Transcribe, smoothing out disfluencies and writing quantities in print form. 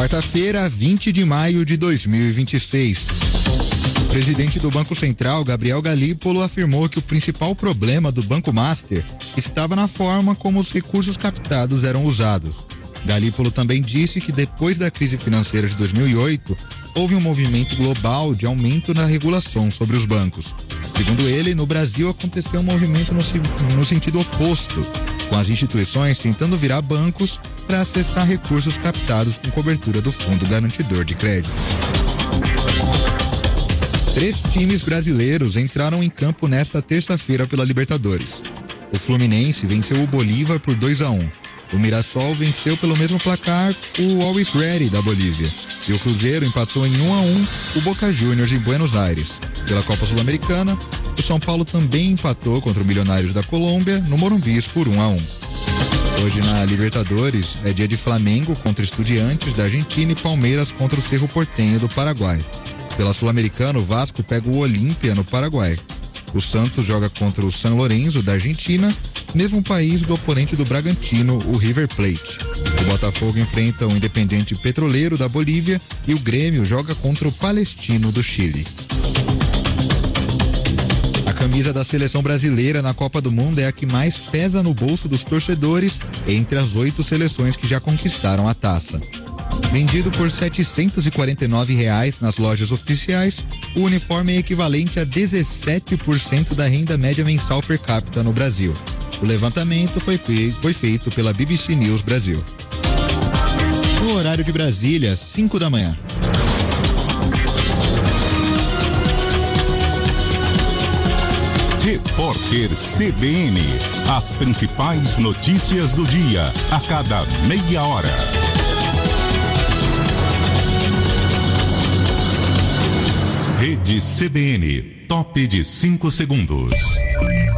Quarta-feira, 20 de maio de 2026. O presidente do Banco Central, Gabriel Galípolo, afirmou que o principal problema do Banco Master estava na forma como os recursos captados eram usados. Galípolo também disse que depois da crise financeira de 2008, houve um movimento global de aumento na regulação sobre os bancos. Segundo ele, no Brasil aconteceu um movimento no sentido oposto, com as instituições tentando virar bancos para acessar recursos captados com cobertura do Fundo Garantidor de Créditos. 3 times brasileiros entraram em campo nesta terça-feira pela Libertadores. O Fluminense venceu o Bolívar por 2-1. O Mirassol venceu pelo mesmo placar o Always Ready da Bolívia. E o Cruzeiro empatou em 1-1 o Boca Juniors em Buenos Aires. Pela Copa Sul-Americana, o São Paulo também empatou contra o Milionários da Colômbia no Morumbi por 1-1. Hoje na Libertadores é dia de Flamengo contra Estudiantes da Argentina e Palmeiras contra o Cerro Porteño do Paraguai. Pela Sul-Americana, o Vasco pega o Olímpia no Paraguai. O Santos joga contra o San Lorenzo da Argentina, mesmo país do oponente do Bragantino, o River Plate. O Botafogo enfrenta o Independiente Petroleiro da Bolívia e o Grêmio joga contra o Palestino do Chile. A camisa da seleção brasileira na Copa do Mundo é a que mais pesa no bolso dos torcedores entre as 8 seleções que já conquistaram a taça. Vendido por R$ 749 nas lojas oficiais, o uniforme é equivalente a 17% da renda média mensal per capita no Brasil. O levantamento foi feito pela BBC News Brasil. No horário de Brasília, 5 da manhã. Repórter CBN. As principais notícias do dia, a cada meia hora. Rede CBN, top de 5 segundos.